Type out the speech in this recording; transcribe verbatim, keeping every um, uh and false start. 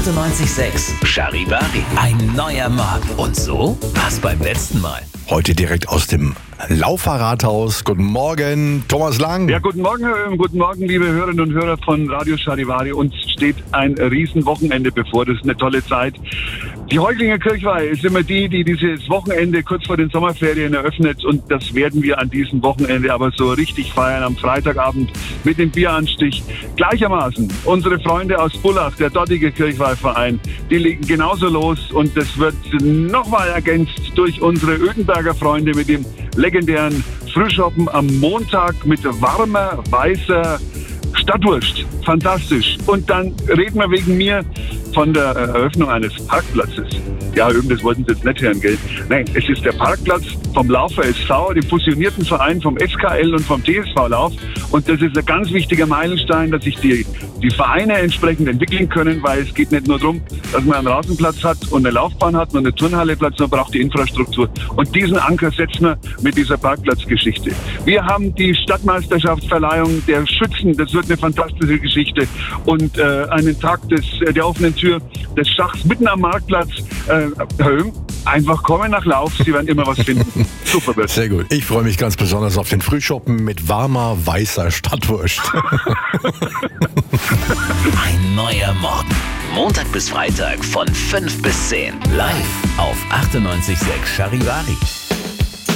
achtundneunzig Komma sechs Charivari. Ein neuer Morgen. Und so war's beim letzten Mal. Heute direkt aus dem Lauffahrradhaus. Guten Morgen, Thomas Lang. Ja, guten Morgen, Herr Öhm. Guten Morgen, liebe Hörerinnen und Hörer von Radio Charivari. Uns steht ein Riesenwochenende bevor. Das ist eine tolle Zeit. Die Heuglinger Kirchweih ist immer die, die dieses Wochenende kurz vor den Sommerferien eröffnet. Und das werden wir an diesem Wochenende aber so richtig feiern am Freitagabend mit dem Bieranstich. Gleichermaßen unsere Freunde aus Bullach, der dortige Kirchweihverein, die legen genauso los. Und das wird nochmal ergänzt durch unsere Ödenberger Freunde mit dem legendären Frühschoppen am Montag mit warmer, weißer Stadtwurst. Fantastisch. Und dann reden wir wegen mir von der Eröffnung eines Parkplatzes. Ja, Öben, das wollten Sie jetzt nicht hören, gell? Nein, es ist der Parkplatz vom Laufer S V, dem fusionierten Verein vom S K L und vom T S V Lauf. Und das ist ein ganz wichtiger Meilenstein, dass sich die, die Vereine entsprechend entwickeln können, weil es geht nicht nur darum, dass man einen Rasenplatz hat und eine Laufbahn hat und eine Turnhalle Platz, man braucht die Infrastruktur. Und diesen Anker setzen wir mit dieser Parkplatzgeschichte. Wir haben die Stadtmeisterschaftsverleihung der Schützen, das wird eine fantastische Geschichte. Und äh, einen Tag des, der offenen Tür des Schachs mitten am Marktplatz. Äh, Einfach kommen nach Lauf, Sie werden immer was finden. Super, Bert. Sehr gut. Ich freue mich ganz besonders auf den Frühschoppen mit warmer, weißer Stadtwurst. Ein neuer Morgen. Montag bis Freitag von fünf bis zehn. Live auf achtundneunzig Komma sechs Charivari.